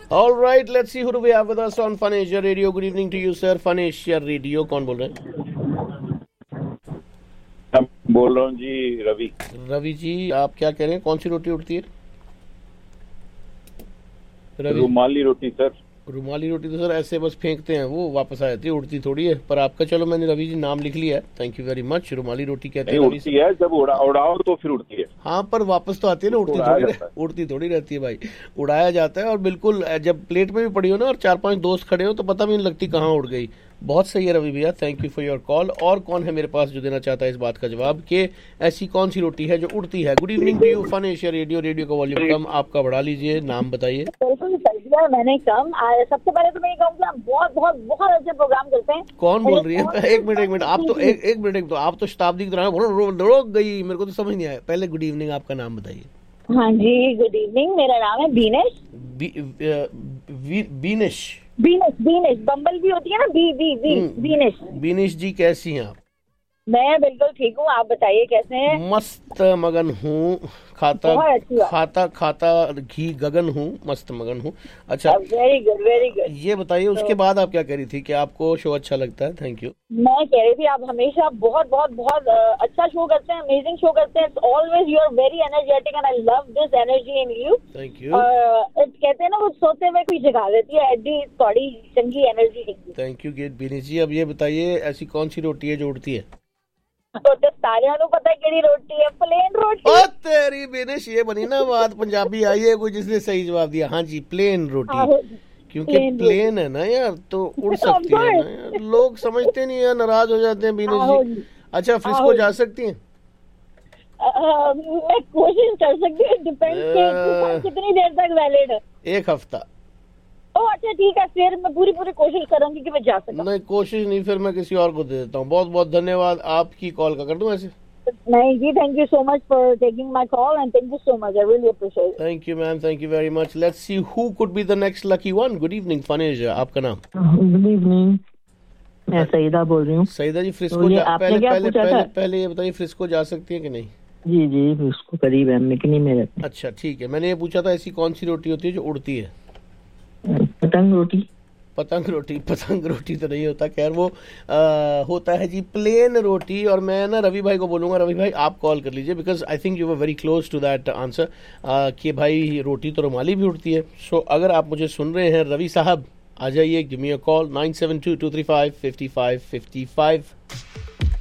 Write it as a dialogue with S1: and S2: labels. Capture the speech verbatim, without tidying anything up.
S1: All right, let's see who do we have with us on Fun Asia Radio. Good evening to you, sir. Fun Asia Radio. कौन बोल रहे हैं?
S2: मैं बोल रहा हूँ जी, रवि।
S1: रवि जी, आप क्या कह रहे हैं? कौन सी रोटी उड़ती है? रवि?
S2: रुमाली रोटी सर।
S1: रुमाली रोटी तो सर ऐसे बस फेंकते हैं, वो वापस आ जाती है, उड़ती थोड़ी है। पर आपका, चलो मैंने रवि जी नाम लिख लिया है, थैंक यू वेरी मच। रुमाली रोटी कहते हैं।
S2: उड़ती है जब उड़ा उड़ाओ तो फिर उड़ती है।
S1: हाँ, पर वापस तो आती है ना, उड़ती थोड़ी उड़ती थोड़ी रहती है भाई, उड़ाया जाता है। और बिल्कुल जब प्लेट में भी पड़ी हो ना और चार पांच दोस्त खड़े हो तो पता भी नहीं लगती कहाँ उड़ गई। बहुत सही है रवि भैया, thank you for your call. और कौन है मेरे पास जो देना चाहता है इस बात का जवाब कि ऐसी कौन सी रोटी है जो उड़ती है? Good evening to you, fun Asia radio. Radio का वॉल्यूम कम आपका बढ़ा लीजिए, नाम बताइए।
S3: बिल्कुल कर दिया मैंने कम। सबसे पहले तो मैं ये कहूँगी आप बहुत बहुत बहुत अच्छे प्रोग्राम करते हैं।
S1: कौन बोल रही है? एक मिनट एक मिनट आप तो एक एक मिनट एक तो आप तो शताब्दी की तरह रोक गई, मेरे को तो समझ नहीं आया। पहले गुड इवनिंग, आपका नाम बताइए।
S3: हाँ जी, गुड इवनिंग, मेरा नाम है बीनेश।
S1: बीनेश
S3: बीनेश बीनेश बम्बल भी होती है ना, B B B Binesh.
S1: Binesh जी, कैसी हैं आप?
S3: मैं बिल्कुल ठीक हूँ, आप बताइए कैसे हैं?
S1: मस्त मगन हूँ, खाता खाता खाता घी गगन हूँ, मस्त मगन हूँ। अच्छा,
S3: वेरी गुड वेरी गुड।
S1: ये बताइए उसके बाद आप क्या कह रही थी कि आपको शो अच्छा लगता है? Thank you.
S3: मैं कह रही थी आप हमेशा बहुत बहुत बहुत अच्छा शो करते हैं, अमेजिंग शो करते हैं। Always you are very energetic and I love this energy in you.
S1: Thank you.
S3: कहते हैं ना, वो सोते हुए कोई जगा देती है, एडी थोड़ी चंगी energy.
S1: Thank you get Binesh जी। अब ये बताइए ऐसी कौन सी रोटी है जो उड़ती है?
S3: तो सारियां को पता है केड़ी रोटी है, प्लेन रोटी।
S1: ओ तेरी बीनेश, ये बनी ना बात, पंजाबी आई है कोई जिसने सही जवाब दिया। हाँ जी, प्लेन रोटी। क्योंकि प्लेन, प्लेन है ना यार, तो उड़ सकती है ना यार। लोग समझते नहीं है, नाराज हो जाते हैं बीनेश जी। अच्छा, फ्रिस्को जा सकती हैं?
S3: मैं कोशिश कर सकती हूँ, डिपेंड कितनी देर तक वैलिड है।
S1: एक हफ्ता।
S3: अच्छा ठीक है, फिर मैं पूरी पूरी कोशिश करूंगी कि मैं जा सकूं।
S1: नहीं, कोशिश नहीं, फिर मैं किसी और को दे देता हूँ। बहुत बहुत धन्यवाद। आपकी कॉल का कर दूं ऐसे?
S3: नहीं जी, thank you so much for taking my call and thank you so much, I really appreciate it.
S1: Thank you ma'am, thank you very much. Let's see who could be the next lucky one. Good evening fun Asia, आपका नाम?
S4: Good evening, मैं सईदा बोल रही हूँ।
S1: सईदा जी, Frisco जा, पहले पहले पहले पहले ये बताइए, फ्रिस्को जा सकती है कि नहीं?
S4: जी जी, फ्रिस्को करीब है, लेकिन मेरे। अच्छा
S1: ठीक है, मैंने ये पूछा था ऐसी कौन सी रोटी होती है जो उड़ती है?
S4: पतंग रोटी।
S1: पतंग रोटी? पतंग रोटी तो नहीं होता, खैर वो आ, होता है जी प्लेन रोटी। और मैं ना रवि भाई को बोलूंगा, रवि भाई आप कॉल कर लीजिए, because I think you were very close to that answer कि भाई रोटी तो रुमाली भी उड़ती है। सो so, अगर आप मुझे सुन रहे हैं रवि साहब, आ जाइए, give me a call nine seven to to three five fifty five fifty five.